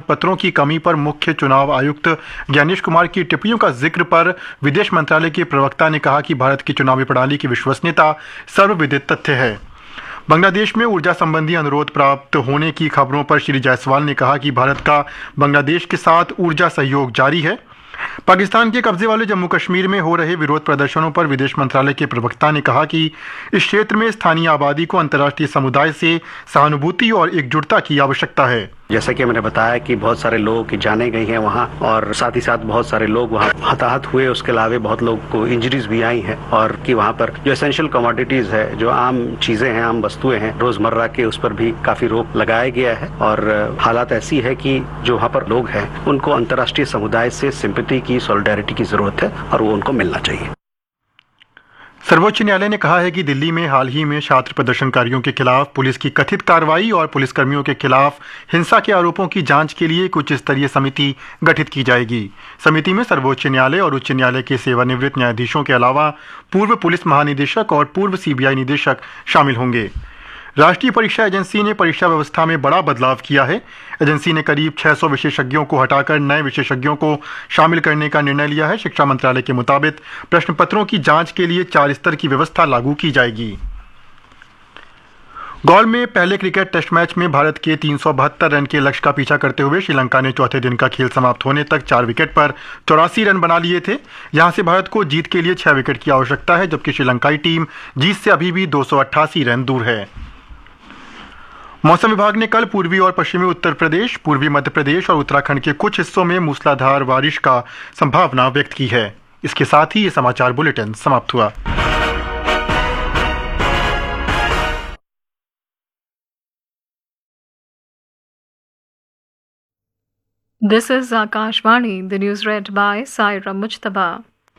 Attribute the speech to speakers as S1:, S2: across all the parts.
S1: पत्रों की कमी पर मुख्य चुनाव आयुक्त ज्ञानेश कुमार की टिप्पणियों का जिक्र पर विदेश मंत्रालय के प्रवक्ता ने कहा कि भारत की चुनावी प्रणाली की विश्वसनीयता सर्वविदित तथ्य है। बांग्लादेश में ऊर्जा संबंधी अनुरोध प्राप्त होने की खबरों पर श्री जायसवाल ने कहा कि भारत का बांग्लादेश के साथ ऊर्जा सहयोग जारी है। पाकिस्तान के कब्जे वाले जम्मू कश्मीर में हो रहे विरोध प्रदर्शनों पर विदेश मंत्रालय के प्रवक्ता ने कहा कि इस क्षेत्र में स्थानीय आबादी को अंतर्राष्ट्रीय समुदाय से सहानुभूति और एकजुटता की आवश्यकता है।
S2: जैसा कि मैंने बताया कि बहुत सारे लोगों की जानें गई हैं वहाँ, और साथ ही साथ बहुत सारे लोग वहाँ हताहत हुए। उसके अलावा बहुत लोगों को इंजरीज भी आई हैं, और कि वहाँ पर जो एसेंशियल कमोडिटीज है, जो आम चीजें हैं, आम वस्तुएं हैं रोजमर्रा के, उस पर भी काफी रोक लगाया गया है। और हालात ऐसी है कि जो वहाँ पर लोग हैं उनको अंतर्राष्ट्रीय समुदाय से सिंपैथी की, सॉलिडेरिटी की जरूरत है, और वो उनको मिलना चाहिए।
S1: सर्वोच्च न्यायालय ने कहा है कि दिल्ली में हाल ही में छात्र प्रदर्शनकारियों के खिलाफ पुलिस की कथित कार्रवाई और पुलिसकर्मियों के खिलाफ हिंसा के आरोपों की जांच के लिए एक उच्च स्तरीय समिति गठित की जाएगी। समिति में सर्वोच्च न्यायालय और उच्च न्यायालय के सेवानिवृत्त न्यायाधीशों के अलावा पूर्व पुलिस महानिदेशक और पूर्व सीबीआई निदेशक शामिल होंगे। राष्ट्रीय परीक्षा एजेंसी ने परीक्षा व्यवस्था में बड़ा बदलाव किया है। एजेंसी ने करीब 600 विशेषज्ञों को हटाकर नए विशेषज्ञों को शामिल करने का निर्णय लिया है। शिक्षा मंत्रालय के मुताबिक प्रश्न पत्रों की जांच के लिए 4 स्तर की व्यवस्था लागू की जाएगी। गौल में पहले क्रिकेट टेस्ट मैच में भारत के 372 रन के लक्ष्य का पीछा करते हुए श्रीलंका ने चौथे दिन का खेल समाप्त होने तक 4 विकेट पर 84 रन बना लिए थे। यहां से भारत को जीत के लिए 6 विकेट की आवश्यकता है, जबकि श्रीलंकाई टीम जीत से अभी भी 288 रन दूर है। मौसम विभाग ने कल पूर्वी और पश्चिमी उत्तर प्रदेश, पूर्वी मध्य प्रदेश और उत्तराखंड के कुछ हिस्सों में मूसलाधार बारिश का संभावना व्यक्त की है। इसके साथ ही ये समाचार बुलेटिन समाप्त हुआ।
S3: This is Akashvani, the news read by Saira Mujtaba.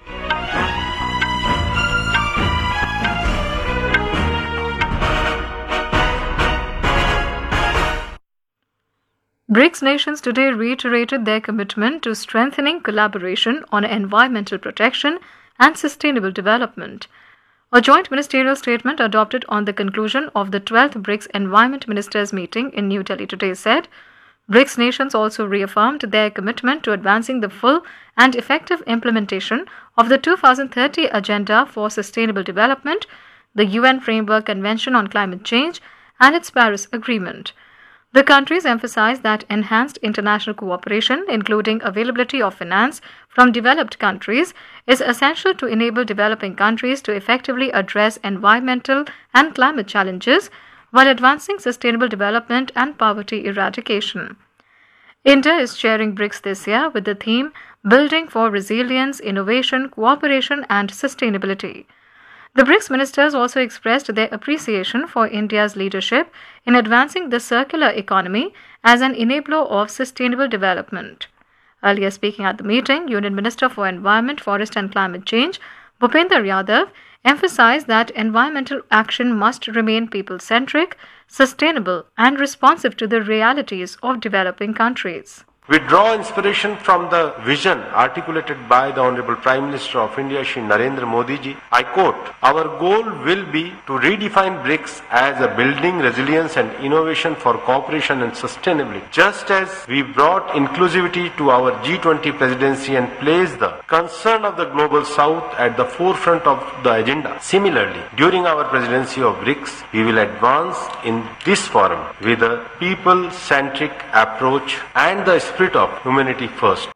S3: BRICS nations today reiterated their commitment to strengthening collaboration on environmental protection and sustainable development. A joint ministerial statement adopted on the conclusion of the 12th BRICS Environment Ministers meeting in New Delhi today said, BRICS nations also reaffirmed their commitment to advancing the full and effective implementation of the 2030 Agenda for Sustainable Development, the UN Framework Convention on Climate Change, and its Paris Agreement. The countries emphasized that enhanced international cooperation, including availability of finance from developed countries, is essential to enable developing countries to effectively address environmental and climate challenges while advancing sustainable development and poverty eradication. India is chairing BRICS this year with the theme Building for Resilience, Innovation, Cooperation and Sustainability. The BRICS ministers also expressed their appreciation for India's leadership in advancing the circular economy as an enabler of sustainable development. Earlier speaking at the meeting, Union Minister for Environment, Forest and Climate Change, Bhupender Yadav, emphasized that environmental action must remain people-centric, sustainable and responsive to the realities of developing countries.
S4: We draw inspiration from the vision articulated by the Honorable Prime Minister of India, Shri Narendra Modi ji. I quote, "Our goal will be to redefine BRICS as a building resilience and innovation for cooperation and sustainability. Just as we brought inclusivity to our G20 presidency and placed the concern of the global south at the forefront of the agenda. Similarly, during our presidency of BRICS, we will advance in this forum with a people-centric approach and the spirit of humanity first."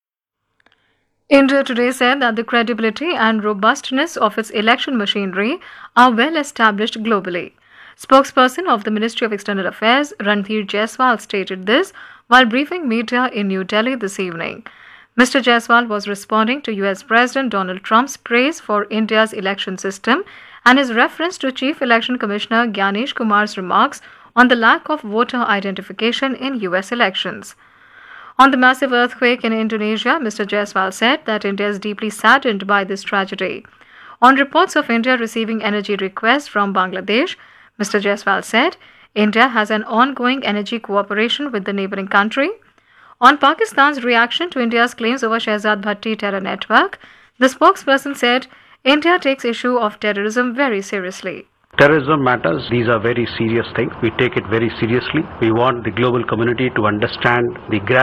S3: India today said that the credibility and robustness of its election machinery are well established globally. Spokesperson of the Ministry of External Affairs, Ranveer Jaiswal, stated this while briefing media in New Delhi this evening. Mr. Jaiswal was responding to US President Donald Trump's praise for India's election system and his reference to Chief Election Commissioner Gyanesh Kumar's remarks on the lack of voter identification in US elections. On the massive earthquake in Indonesia, Mr. Jaiswal said that India is deeply saddened by this tragedy. On reports of India receiving energy requests from Bangladesh, Mr. Jaiswal said India has an ongoing energy cooperation with the neighboring country. On Pakistan's reaction to India's claims over Shehzad Bhatti terror network, the spokesperson said India takes issue of terrorism very seriously.
S2: Terrorism matters. These are very serious things. We take it very seriously. We want the global community to understand the gravity